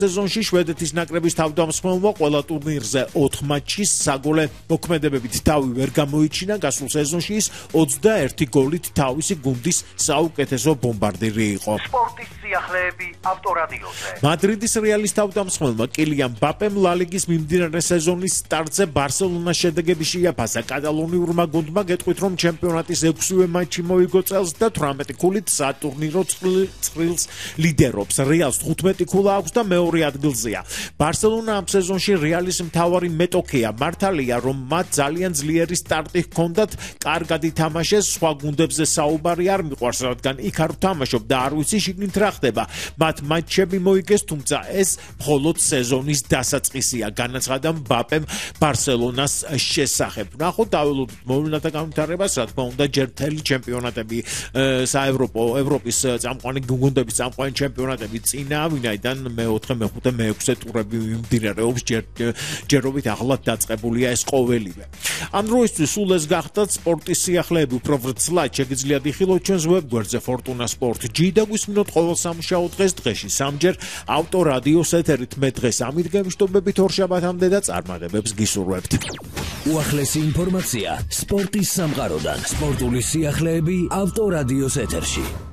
სეზონში შვედეთის ნაკრების თავდამსხმელმა ყველა ტურნირზე 4 მატჩის საგოლე მოქმედებებით თავი ვერ გამოიჩინა. გასულ სეზონში ის 21 გოლით თავისი გუნდის საუკეთესო ბომბარდირი იყო. სპორტის სიახლეები ავტორადიოზე. მადრიდის რეალის თავდამსხმელმა კილიან მბაპემ ლა ლიგის მიმდინარე სეზონის სტარტზე ბარსელონას შედეგები შეაფასა. კატალონიურმა გუნდმა გეტყვით, რომ ჩემპიონატის 6-ვე მატჩი მოიგო წელს და 18 ქულით სატურნირო წრილს ლიდერობს. რეალს 15 ქულა აქვს და მეორე ადგილზეა. ბარსელონა ამ სეზონში რეალის მთავარი მეტოქეა. მართალია, რომ მათ ძალიან ძლიერი სტარტი ჰქონდათ, კარგად ითამაშეს, სხვა გუნდებზე საუბარი არ მიყვარს, რადგან იქ არ ვთამაშობ და არ ვიცი შიგნით რა ხდება. მათ მატჩები მოიგეს, თუმცა ეს მხოლოდ სეზონის დასაწყისია, განაცხადა მბაპემ ბარსელონას შესახებ. ნახოთ, დაველოდოთ მოვლენათა განვითარებას, რა თქმა უნდა, ჯერ მთელი ჩემპიონატები ევროპის წამყვანი გუნდების წამყვანი ჩემპიონატები წინა, ვინაიდან მე-4, მე-5, მე-6 ტურები მიმდინარეობს, ჯერობით ახლად დაწყებულია ეს ყოველივე. ამ დროისთვის სულ ეს გახდათ სპორტის სიახლეები, უფრო ვრცლად შეგიძლიათ იხილოთ ჩვენს ვებგვერდზე Fortuna Sport G და გვისმინოთ ყოველ სამუშაო დღეში სამჯერ ავტორადიოს ეთერით. მე დღეს ამით გემშვიდობებით ორშაბათამდე და წარმატებებს გისურვებთ. უახლესი ინფორმაცია სპორტის სამყაროდან. სპორტული სიახლეები ავტორადიოს ეთერში.